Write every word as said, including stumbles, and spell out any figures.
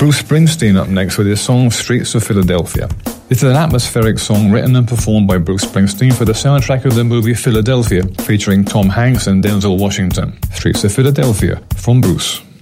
Bruce Springsteen up next with his song Streets of Philadelphia. This is an atmospheric song written and performed by Bruce Springsteen for the soundtrack of the movie Philadelphia, featuring Tom Hanks and Denzel Washington. Streets of Philadelphia from Bruce.